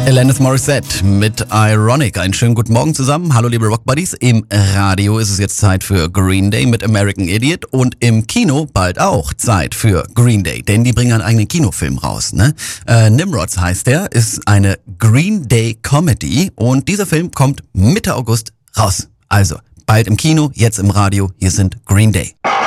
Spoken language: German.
Alanis Morissette mit Ironic. Einen schönen guten Morgen zusammen. Hallo liebe Rockbuddies. Im Radio ist es jetzt Zeit für Green Day mit American Idiot und im Kino bald auch Zeit für Green Day, denn die bringen einen eigenen Kinofilm raus. Nimrods heißt der, ist eine Green Day Comedy und dieser Film kommt Mitte August raus. Also bald im Kino, jetzt im Radio. Hier sind Green Day.